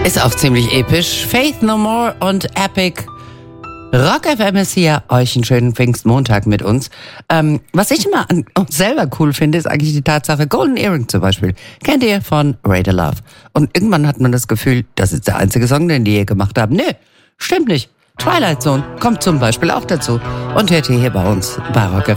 Ist auch ziemlich episch. Faith No More und Epic. Rock FM ist hier. Euch einen schönen Pfingstmontag mit uns. Was ich immer an uns selber cool finde, ist eigentlich die Tatsache, Golden Earring zum Beispiel. Kennt ihr von Radar Love? Und irgendwann hat man das Gefühl, das ist der einzige Song, den die je gemacht haben. Nee, stimmt nicht. Twilight Zone kommt zum Beispiel auch dazu. Und hört ihr hier bei uns bei Rock FM.